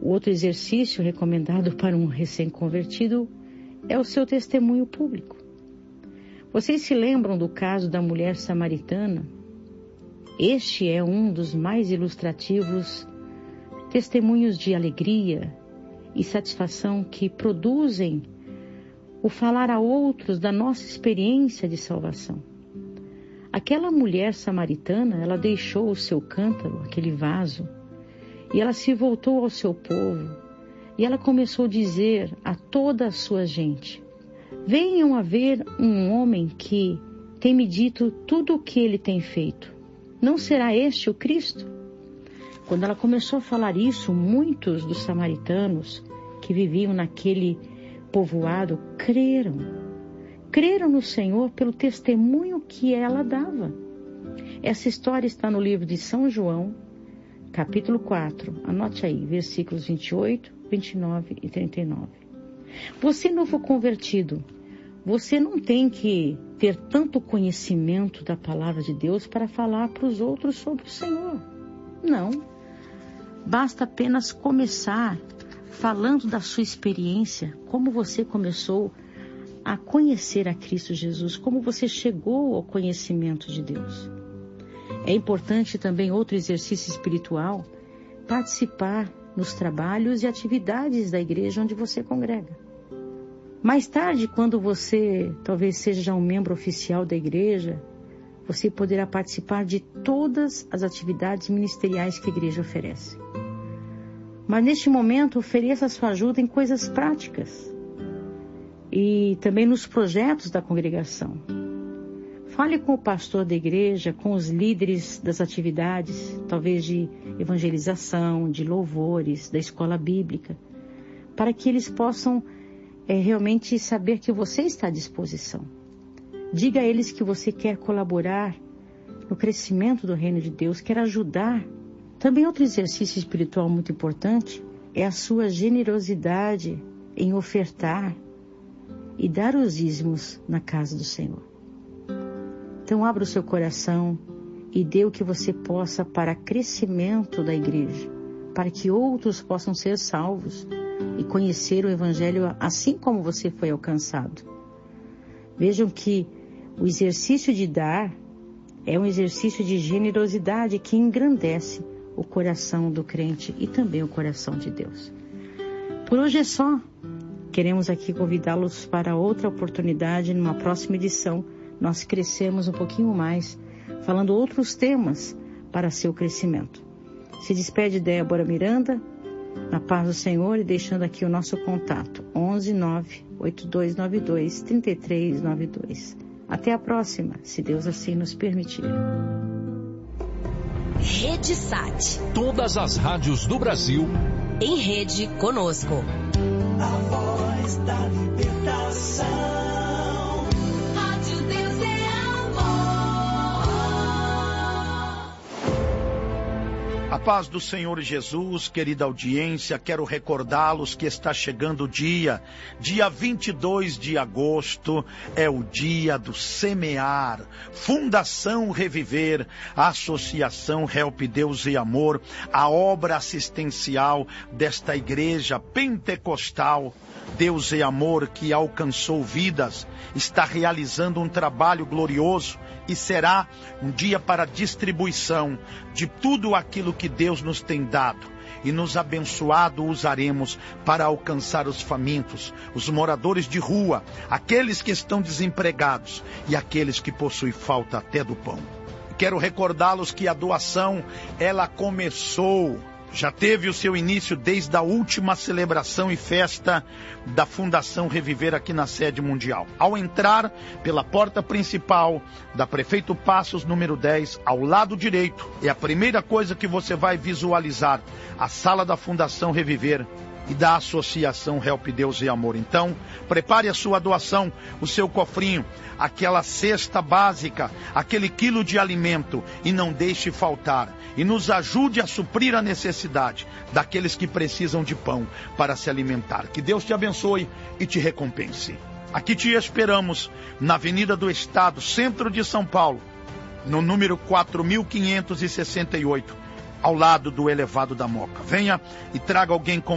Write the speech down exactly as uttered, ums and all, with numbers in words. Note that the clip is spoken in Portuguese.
O outro exercício recomendado para um recém-convertido é o seu testemunho público. Vocês se lembram do caso da mulher samaritana? Este é um dos mais ilustrativos testemunhos de alegria e satisfação que produzem o falar a outros da nossa experiência de salvação. Aquela mulher samaritana, ela deixou o seu cântaro, aquele vaso, e ela se voltou ao seu povo, e ela começou a dizer a toda a sua gente: venham a ver um homem que tem me dito tudo o que ele tem feito. Não será este o Cristo? Quando ela começou a falar isso, muitos dos samaritanos que viviam naquele povoado creram. Creram no Senhor pelo testemunho que ela dava. Essa história está no livro de São João, capítulo quatro. Anote aí, versículos vinte e oito, vinte e nove e trinta e nove. Você, novo convertido, você não tem que ter tanto conhecimento da palavra de Deus para falar para os outros sobre o Senhor. Não. Basta apenas começar falando da sua experiência, como você começou a conhecer a Cristo Jesus, como você chegou ao conhecimento de Deus. É importante também, outro exercício espiritual, participar nos trabalhos e atividades da igreja onde você congrega. Mais tarde, quando você talvez seja já um membro oficial da igreja, você poderá participar de todas as atividades ministeriais que a igreja oferece. Mas neste momento, ofereça a sua ajuda em coisas práticas e também nos projetos da congregação. Fale com o pastor da igreja, com os líderes das atividades, talvez de evangelização, de louvores, da escola bíblica, para que eles possam é, realmente saber que você está à disposição. Diga a eles que você quer colaborar no crescimento do reino de Deus, quer ajudar. Também outro exercício espiritual muito importante é a sua generosidade em ofertar e dar os dízimos na casa do Senhor. Então abra o seu coração e dê o que você possa para crescimento da igreja, para que outros possam ser salvos e conhecer o Evangelho assim como você foi alcançado. Vejam que o exercício de dar é um exercício de generosidade que engrandece o coração do crente e também o coração de Deus. Por hoje é só. Queremos aqui convidá-los para outra oportunidade. Numa próxima edição, nós crescemos um pouquinho mais, falando outros temas para seu crescimento. Se despede Débora Miranda, na paz do Senhor, e deixando aqui o nosso contato, onze nove oito dois nove dois três três nove dois. Até a próxima, se Deus assim nos permitir. Rede Sat. Todas as rádios do Brasil em rede conosco. A voz da libertação. Rádio Deus é amor. A paz do Senhor Jesus, querida audiência, quero recordá-los que está chegando o dia, dia vinte e dois de agosto, é o dia do semear. Fundação Reviver, a Associação Help Deus e Amor, a obra assistencial desta igreja pentecostal, Deus e Amor, que alcançou vidas, está realizando um trabalho glorioso e será um dia para distribuição de tudo aquilo que Deus nos tem dado e nos abençoado usaremos para alcançar os famintos, os moradores de rua, aqueles que estão desempregados e aqueles que possuem falta até do pão. Quero recordá-los que a doação, ela começou, já teve o seu início desde a última celebração e festa da Fundação Reviver aqui na sede mundial. Ao entrar pela porta principal da Prefeito Passos, número dez, ao lado direito, é a primeira coisa que você vai visualizar, a sala da Fundação Reviver e da Associação Help Deus e Amor. Então, prepare a sua doação, o seu cofrinho, aquela cesta básica, aquele quilo de alimento, e não deixe faltar. E nos ajude a suprir a necessidade daqueles que precisam de pão para se alimentar. Que Deus te abençoe e te recompense. Aqui te esperamos, na Avenida do Estado, centro de São Paulo, no número quatro mil quinhentos e sessenta e oito, ao lado do elevado da Moca. Venha e traga alguém com